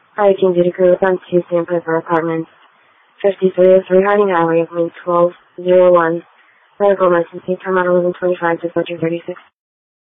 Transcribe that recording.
I-18 Duty Crew on to Sandpiper Apartments, 5303 Harding Alley, Wing 1201. Medical emergency, time out 11:25, dispatcher 36.